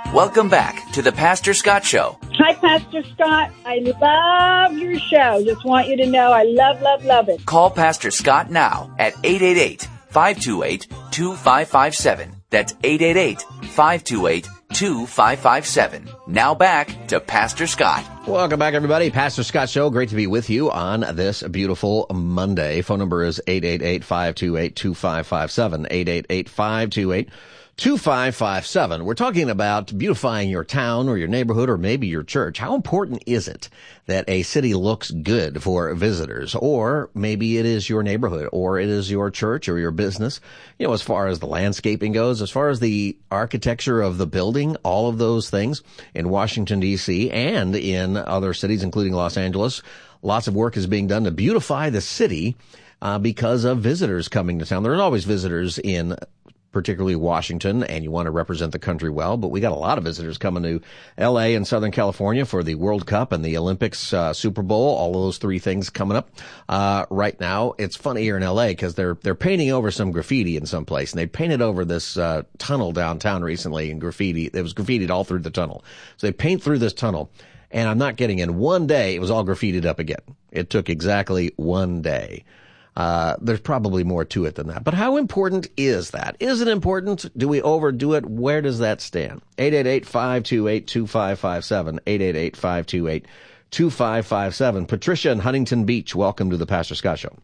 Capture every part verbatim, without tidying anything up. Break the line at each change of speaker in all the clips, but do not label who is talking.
Welcome back to the Pastor Scott Show.
Hi, Pastor Scott. I love your show. Just want you to know I love, love, love it.
Call Pastor Scott now at eight eight eight, five two eight, two five five seven. That's eight eight eight, five two eight, two five five seven. Now back to Pastor Scott.
Welcome back, everybody. Pastor Scott Show. Great to be with you on this beautiful Monday. Phone number is eight eight eight, five two eight, two five five seven, eight eight eight, five two eight, two five five seven. We're talking about beautifying your town or your neighborhood or maybe your church. How important is it that a city looks good for visitors? Or maybe it is your neighborhood or it is your church or your business. You know, as far as the landscaping goes, as far as the architecture of the building, all of those things in Washington, D C and in other cities, including Los Angeles, lots of work is being done to beautify the city uh, because of visitors coming to town. There are always visitors in particularly Washington, and you want to represent the country well, but we got a lot of visitors coming to L A and Southern California for the World Cup and the Olympics, uh, Super Bowl, all of those three things coming up, uh, right now. It's funny here in L A because they're, they're painting over some graffiti in some place, and they painted over this, uh, tunnel downtown recently in graffiti. It was graffitied all through the tunnel. So they paint through this tunnel, and I'm not kidding, in one day it was all graffitied up again. It took exactly one day. Uh, there's probably more to it than that. But how important is that? Is it important? Do we overdo it? Where does that stand? eight eight eight, five two eight, two five five seven, eight eight eight, five two eight, two five five seven. Patricia in Huntington Beach, welcome to the Pastor Scott Show.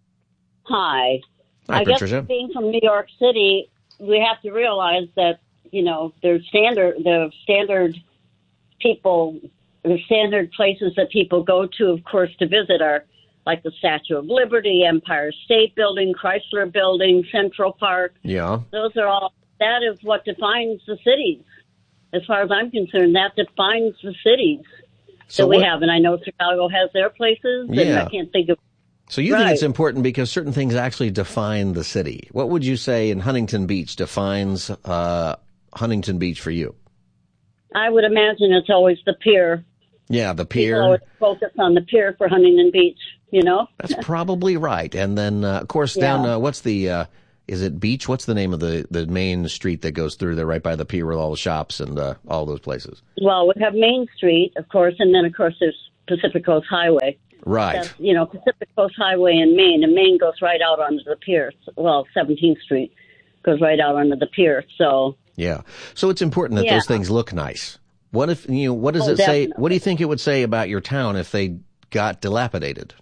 Hi.
Hi,
I
Patricia.
guess being from New York City, we have to realize that, you know, there's standard, the standard people, the standard places that people go to, of course, to visit are like the Statue of Liberty, Empire State Building, Chrysler Building, Central Park.
Yeah.
Those are all, that is what defines the cities. As far as I'm concerned, that defines the cities
So
that we
what-
have. And I know Chicago has their places, and
Yeah.
I can't think of.
So you think
Right.
it's important because certain things actually define the city. What would you say in Huntington Beach defines uh, Huntington Beach for you?
I would imagine it's always the pier.
Yeah, the
People
pier.
always focus on the pier for Huntington Beach, you know?
That's probably right. And then, uh, of course,
Yeah.
down, uh, what's the, uh, is it Beach? What's the name of the, the main street that goes through there right by the pier with all the shops and uh, all those places?
Well, we have Main Street, of course, and then, of course, there's Pacific Coast Highway.
Right.
That's, you know, Pacific Coast Highway in Maine, and Maine goes right out onto the pier. Well, seventeenth Street goes right out onto the pier, so...
Yeah. So it's important that
Yeah.
those things look nice. What if, you know, what does
Oh,
it say?
definitely.
What do you think it would say about your town if they got dilapidated?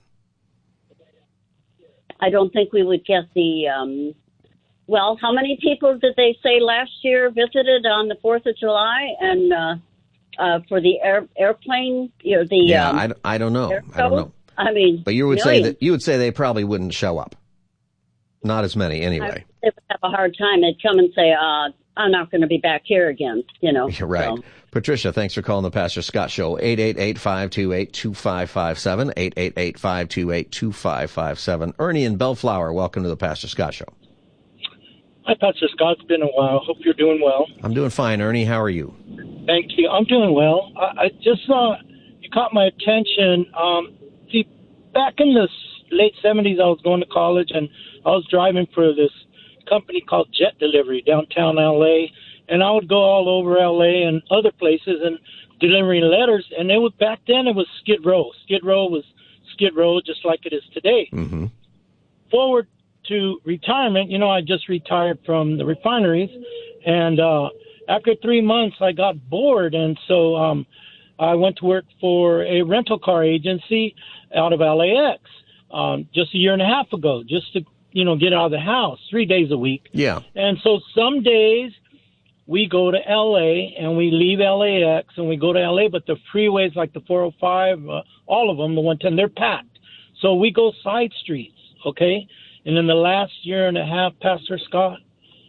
I don't think we would get the... Um, well, how many people did they say last year visited on the fourth of July and uh, uh, for the air, airplane? You know, the
Yeah,
um,
I, I don't know.
air
I don't
show?
know.
I mean,
But you would say
millions.
that you would say they probably wouldn't show up. Not as many anyway.
I, they would have a hard time. They'd come and say, uh, I'm not going to be back here again, you know.
You're right.
So,
Patricia, thanks for calling the Pastor Scott Show. eight eight eight, five two eight, two five five seven, eight eight eight, five two eight, two five five seven. Ernie in Bellflower, welcome to the Pastor Scott Show.
Hi, Pastor Scott. It's been a while. Hope you're doing well.
I'm doing fine, Ernie. How are you?
Thank you. I'm doing well. I, I just saw you caught my attention. Um, see, back in the s- late seventies, I was going to college, and I was driving for this company called Jet Delivery downtown L A, and I would go all over L A and other places and delivering letters. And it was back then it was Skid Row. Skid Row was Skid Row, just like it is today.
Mm-hmm.
Forward to retirement, you know, I just retired from the refineries, and uh, after three months, I got bored, and so um, I went to work for a rental car agency out of L A X um, just a year and a half ago, just to, you know, get out of the house three days a week.
Yeah.
And so some days we go to L A and we leave L A X and we go to L A, but the freeways like the four oh five, uh, all of them, the one ten, they're packed. So we go side streets, okay? And in the last year and a half, Pastor Scott,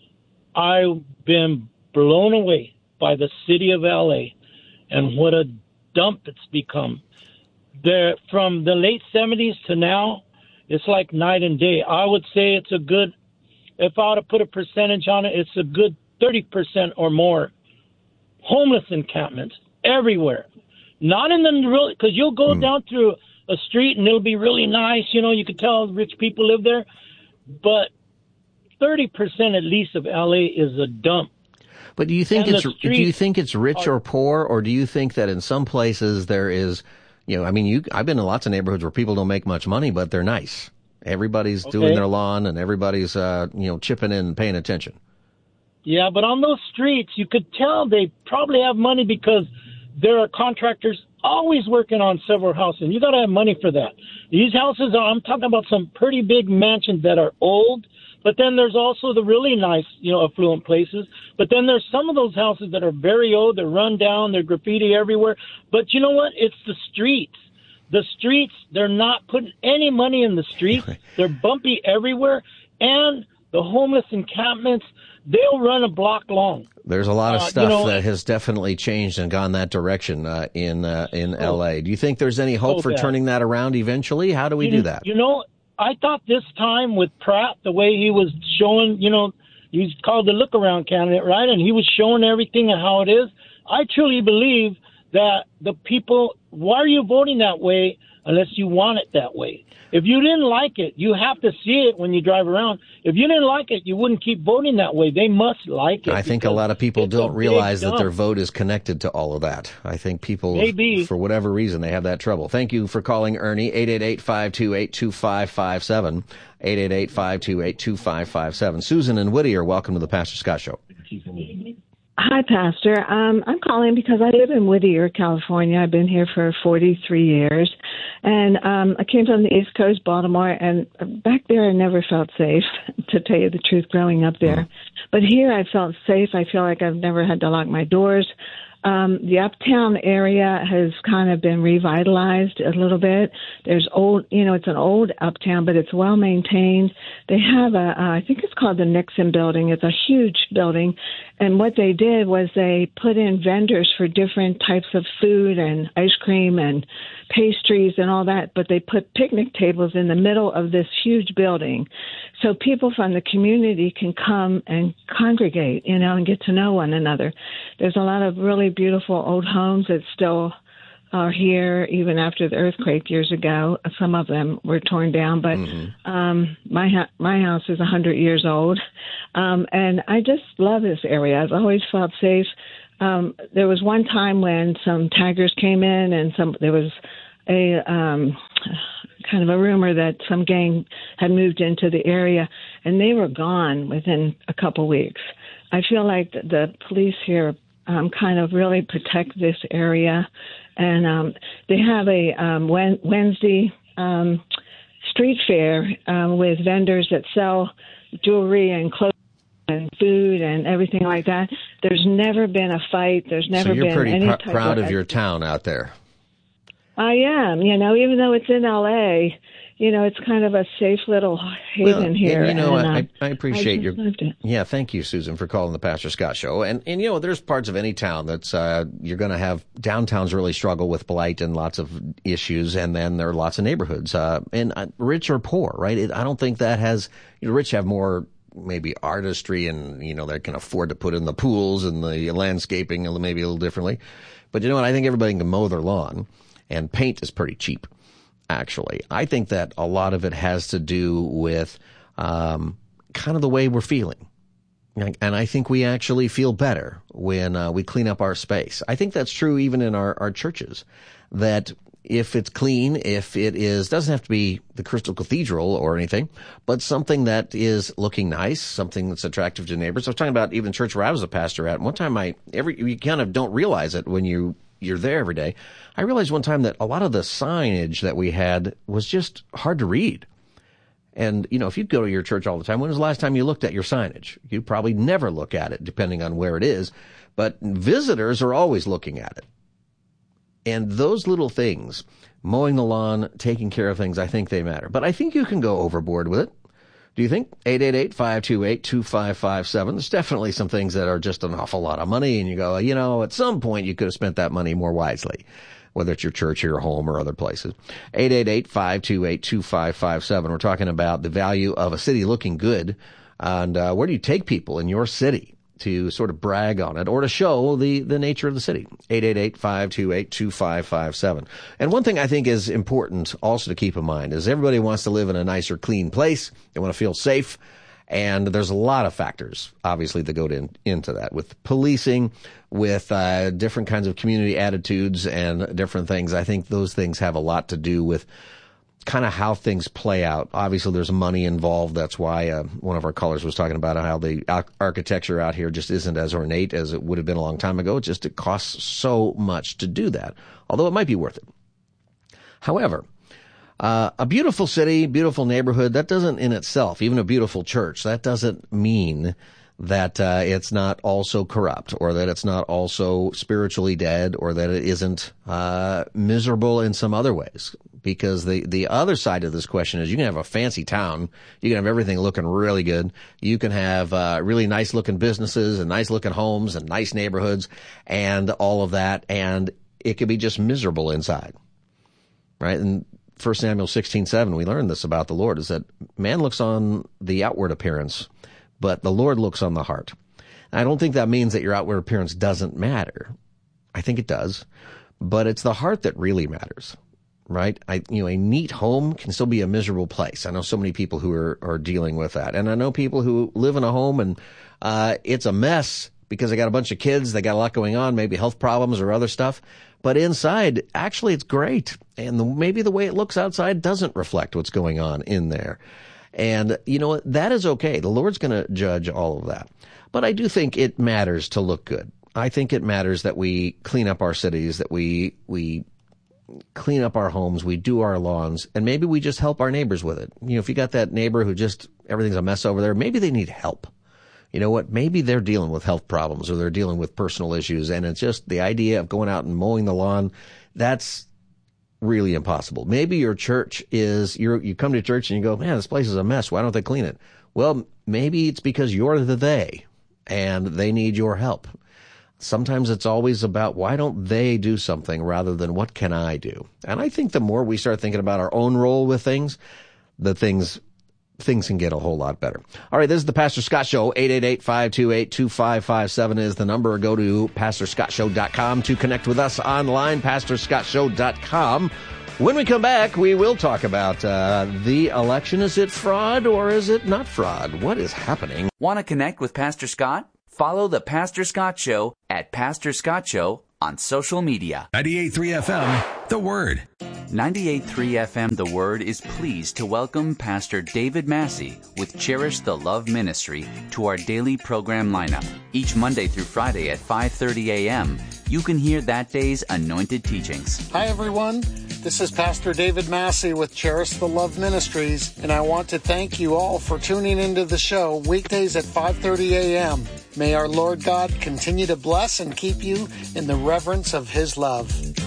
I've been blown away by the city of L A and what a dump it's become. There, from the late seventies to now, it's like night and day. I would say it's a good, if I were to put a percentage on it, it's a good thirty percent or more homeless encampments everywhere. Not in the real, because you'll go
Mm.
down through a street and it'll be really nice. You know, you can tell rich people live there. But thirty percent at least of L A is a dump.
But do you think
And
it's
the
do you
streets
think it's rich
are-
or poor, or do you think that in some places there is, you know, I mean, you I've been in lots of neighborhoods where people don't make much money, but they're nice. Everybody's
Okay.
doing their lawn and everybody's uh, you know, chipping in and paying attention.
Yeah, but on those streets, you could tell they probably have money because there are contractors always working on several houses. You got to have money for that. These houses are, I'm talking about some pretty big mansions that are old, but then there's also the really nice, you know, affluent places. But then there's some of those houses that are very old, they're run down, they're graffiti everywhere. But you know what? It's the streets. The streets, they're not putting any money in the streets. They're bumpy everywhere. And the homeless encampments, they'll run a block long.
There's a lot of
Uh,
stuff
you know,
that has definitely changed and gone that direction uh, in uh, in L A. Do you think there's any hope
so
for
bad.
turning that around eventually? How do we
you,
do that?
You know, I thought this time with Pratt, the way he was showing, you know, he's called the look-around candidate, right? And he was showing everything and how it is. I truly believe that the people, why are you voting that way unless you want it that way? If you didn't like it, you have to see it when you drive around. If you didn't like it, you wouldn't keep voting that way. They must like it.
I think a lot of people
it's a
don't
big
realize that
dump.
their vote is connected to all of that. I think people,
Maybe.
for whatever reason, they have that trouble. Thank you for calling Ernie, eight eight eight, five two eight, two five five seven, eight eight eight, five two eight, two five five seven. Susan and Whittier, welcome to the Pastor Scott Show.
Hi, Pastor. Um, I'm calling because I live in Whittier, California. I've been here for forty-three years. And um, I came from the East Coast, Baltimore, and back there I never felt safe, to tell you the truth, growing up there. But here I felt safe. I feel like I've never had to lock my doors. Um, the uptown area has kind of been revitalized a little bit. There's old, you know, it's an old uptown, but it's well maintained. They have a, uh, I think it's called the Nixon Building. It's a huge building. And what they did was they put in vendors for different types of food and ice cream and pastries and all that, but they put picnic tables in the middle of this huge building. So people from the community can come and congregate, you know, and get to know one another. There's a lot of really beautiful old homes that still are here even after the earthquake years ago. Some of them were torn down, but mm-hmm. um, my ha- my house is one hundred years old. Um, and I just love this area. I've always felt safe. Um, there was one time when some taggers came in and some there was a um, kind of a rumor that some gang had moved into the area, and they were gone within a couple weeks. I feel like the, the police here um, kind of really protect this area, and um, they have a um, Wednesday um, street fair um, with vendors that sell jewelry and clothes and food and everything like that. There's never been a fight. There's never
so you're
been
pretty
any
pr-
type
proud
of,
of your town out there.
I am, you know, even though it's in L A, you know, it's kind of a safe little haven
well,
here.
You know,
and,
I,
uh,
I appreciate
I
your.
loved it.
Yeah, thank you, Susan, for calling the Pastor Scott Show. And and you know, there's parts of any town that's uh, you're going to have downtowns really struggle with blight and lots of issues, and then there are lots of neighborhoods, uh, and uh, rich or poor, right? It, I don't think that has. You know, rich have more maybe artistry, and you know they can afford to put in the pools and the landscaping, maybe a little differently. But you know what? I think everybody can mow their lawn. And paint is pretty cheap, actually. I think that a lot of it has to do with um, kind of the way we're feeling. And I think we actually feel better when uh, we clean up our space. I think that's true even in our, our churches, that if it's clean, if it is, doesn't have to be the Crystal Cathedral or anything, but something that is looking nice, something that's attractive to neighbors. I was talking about even church where I was a pastor at. One time I, every, you kind of don't realize it when you, you're there every day. I realized one time that a lot of the signage that we had was just hard to read. And, you know, if you go to your church all the time, when was the last time you looked at your signage? You probably never look at it, depending on where it is. But visitors are always looking at it. And those little things, mowing the lawn, taking care of things, I think they matter. But I think you can go overboard with it. Do you think? eight eight eight, five two eight, two five five seven. There's definitely some things that are just an awful lot of money, and you go, you know, at some point you could have spent that money more wisely, whether it's your church or your home or other places. eight eight eight, five two eight, two five five seven. We're talking about the value of a city looking good, and uh, where do you take people in your city to sort of brag on it or to show the, the nature of the city. eight eight eight, five two eight, two five five seven. And one thing I think is important also to keep in mind is everybody wants to live in a nicer, clean place. They want to feel safe. And there's a lot of factors, obviously, that go in, into that, with policing, with uh, different kinds of community attitudes and different things. I think those things have a lot to do with kind of how things play out. Obviously, there's money involved. That's why uh, one of our callers was talking about how the architecture out here just isn't as ornate as it would have been a long time ago. It just it costs so much to do that, although it might be worth it. However, uh, a beautiful city, beautiful neighborhood, that doesn't in itself, even a beautiful church, that doesn't mean that uh, it's not also corrupt, or that it's not also spiritually dead, or that it isn't uh, miserable in some other ways. Because the, the other side of this question is you can have a fancy town, you can have everything looking really good, you can have uh, really nice looking businesses and nice looking homes and nice neighborhoods and all of that, and it could be just miserable inside, right? And First Samuel sixteen seven, we learned this about the Lord, is that man looks on the outward appearance, but the Lord looks on the heart. I don't think that means that your outward appearance doesn't matter. I think it does, but it's the heart that really matters. Right? I, you know, a neat home can still be a miserable place. I know so many people who are, are dealing with that. And I know people who live in a home and, uh, it's a mess because they got a bunch of kids, they got a lot going on, maybe health problems or other stuff. But inside, actually, it's great. And the, maybe the way it looks outside doesn't reflect what's going on in there. And, you know, that is okay. The Lord's going to judge all of that. But I do think it matters to look good. I think it matters that we clean up our cities, that we, we, clean up our homes, we do our lawns, and maybe we just help our neighbors with it. You know, if you got that neighbor who just, everything's a mess over there, maybe they need help. You know what? Maybe they're dealing with health problems or they're dealing with personal issues, and it's just the idea of going out and mowing the lawn, that's really impossible. Maybe your church is, you're, you come to church and you go, man, this place is a mess. Why don't they clean it? Well, maybe it's because you're the they, and they need your help. Sometimes it's always about why don't they do something rather than what can I do? And I think the more we start thinking about our own role with things, the things things can get a whole lot better. All right, this is the Pastor Scott Show. eight eight eight, five two eight, two five five seven is the number. Go to pastor scott show dot com to connect with us online, pastor scott show dot com. When we come back, we will talk about uh, the election. Is it fraud or is it not fraud? What is happening?
Want to connect with Pastor Scott? Follow the Pastor Scott Show at Pastor Scott Show on social media.
ninety-eight point three F M, The Word.
ninety-eight point three F M The Word is pleased to welcome Pastor David Massey with Cherish the Love Ministry to our daily program lineup. Each Monday through Friday at five thirty a.m., you can hear that day's anointed teachings.
Hi, everyone. This is Pastor David Massey with Cherish the Love Ministries, and I want to thank you all for tuning into the show weekdays at five thirty a.m. May our Lord God continue to bless and keep you in the reverence of His love.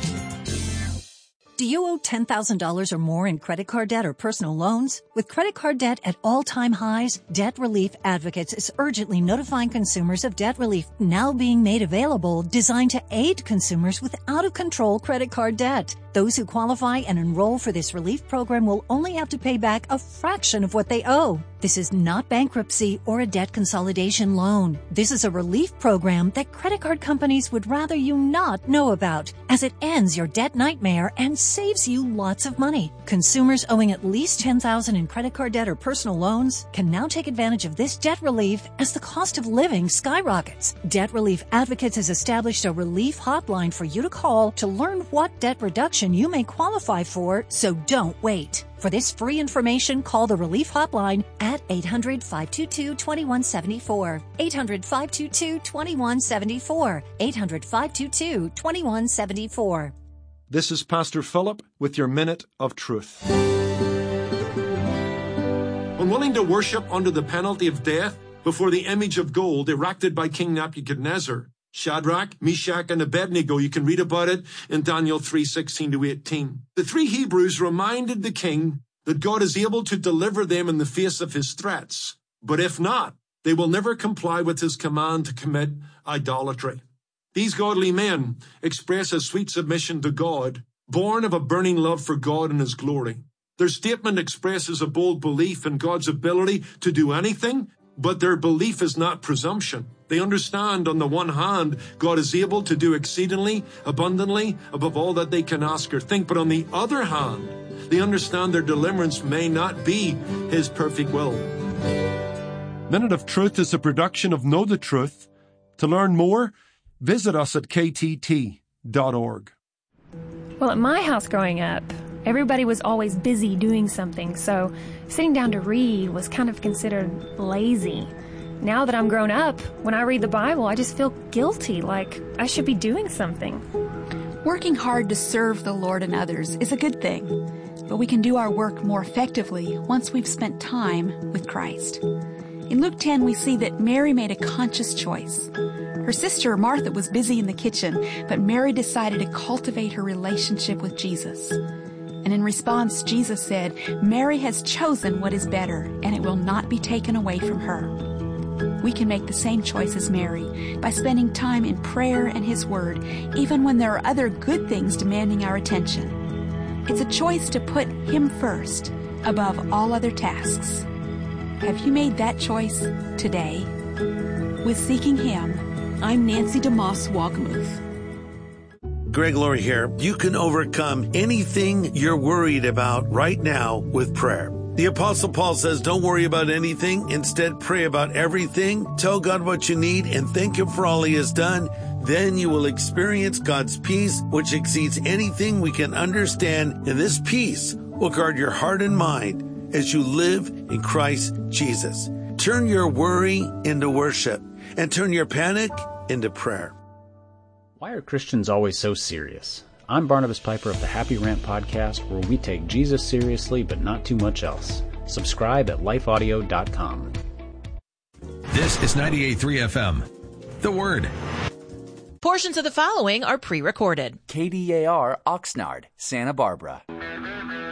Do you owe ten thousand dollars or more in credit card debt or personal loans? With credit card debt at all-time highs, Debt Relief Advocates is urgently notifying consumers of debt relief now being made available, designed to aid consumers with out-of-control credit card debt. Those who qualify and enroll for this relief program will only have to pay back a fraction of what they owe. This is not bankruptcy or a debt consolidation loan. This is a relief program that credit card companies would rather you not know about, as it ends your debt nightmare and saves you lots of money. Consumers owing at least ten thousand dollars in credit card debt or personal loans can now take advantage of this debt relief as the cost of living skyrockets. Debt Relief Advocates has established a relief hotline for you to call to learn what debt reduction you may qualify for, so don't wait. For this free information, call the Relief Hotline at eight hundred, five two two, two one seven four. eight hundred, five two two, two one seven four. eight hundred, five two two, two one seven four.
This is Pastor Philip with your Minute of Truth. Unwilling to worship under the penalty of death before the image of gold erected by King Nebuchadnezzar, Shadrach, Meshach, and Abednego, you can read about it in Daniel three, sixteen to eighteen. The three Hebrews reminded the king that God is able to deliver them in the face of his threats. But if not, they will never comply with his command to commit idolatry. These godly men express a sweet submission to God, born of a burning love for God and his glory. Their statement expresses a bold belief in God's ability to do anything, but their belief is not presumption. They understand, on the one hand, God is able to do exceedingly, abundantly, above all that they can ask or think. But on the other hand, they understand their deliverance may not be his perfect will. Minute of Truth is a production of Know the Truth. To learn more, visit us at k t t dot org.
Well, at my house growing up, everybody was always busy doing something, so sitting down to read was kind of considered lazy. Now that I'm grown up, when I read the Bible, I just feel guilty, like I should be doing something.
Working hard to serve the Lord and others is a good thing, but we can do our work more effectively once we've spent time with Christ. In Luke ten, we see that Mary made a conscious choice. Her sister Martha was busy in the kitchen, but Mary decided to cultivate her relationship with Jesus. And in response, Jesus said, "Mary has chosen what is better, and it will not be taken away from her." We can make the same choice as Mary by spending time in prayer and His Word, even when there are other good things demanding our attention. It's a choice to put Him first above all other tasks. Have you made that choice today? With Seeking Him, I'm Nancy DeMoss Wogmuth.
Greg Laurie here. You can overcome anything you're worried about right now with prayer. The Apostle Paul says, don't worry about anything. Instead, pray about everything. Tell God what you need and thank Him for all He has done. Then you will experience God's peace, which exceeds anything we can understand. And this peace will guard your heart and mind as you live in Christ Jesus. Turn your worry into worship and turn your panic into prayer.
Why are Christians always so serious? I'm Barnabas Piper of the Happy Rant Podcast, where we take Jesus seriously, but not too much else. Subscribe at life audio dot com.
This is ninety-eight point three F M. The Word.
Portions of the following are pre-recorded.
K D A R Oxnard, Santa Barbara.